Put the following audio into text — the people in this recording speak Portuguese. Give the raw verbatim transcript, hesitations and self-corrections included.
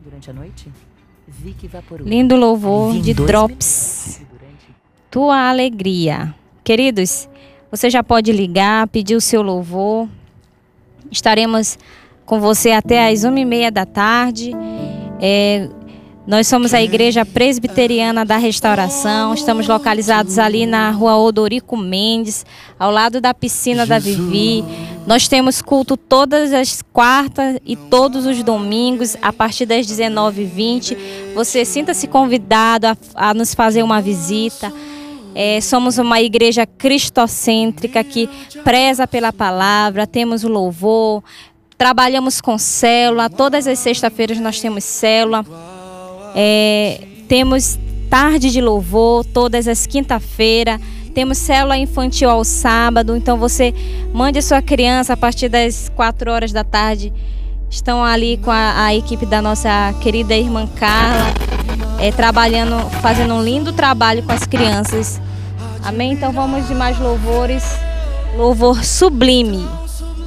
Durante a noite, Vicky Vaporub. Lindo louvor de dois Drops. Tua alegria. Queridos, você já pode ligar, pedir o seu louvor. Estaremos com você até às uma e meia da tarde. É, nós somos a Igreja Presbiteriana da Restauração. Estamos localizados ali na rua Odorico Mendes, ao lado da piscina da Vivi. Nós temos culto todas as quartas e todos os domingos, a partir das dezenove e vinte. Você sinta-se convidado a, a nos fazer uma visita. É, somos uma igreja cristocêntrica que preza pela palavra, temos o louvor, trabalhamos com célula, todas as sextas-feiras nós temos célula, é, temos tarde de louvor, todas as quinta-feiras, temos célula infantil ao sábado, então você mande a sua criança a partir das quatro horas da tarde, estão ali com a, a equipe da nossa querida irmã Carla, é, trabalhando, fazendo um lindo trabalho com as crianças. Amém? Então vamos de mais louvores. Louvor sublime.